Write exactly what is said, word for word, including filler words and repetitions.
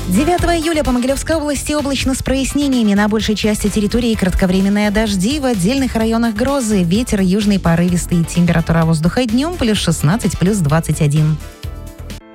девятого июля по Могилевской области облачно с прояснениями. На большей части территории кратковременные дожди, в отдельных районах грозы. Ветер южный порывистый. Температура воздуха днем плюс шестнадцать, плюс двадцать один.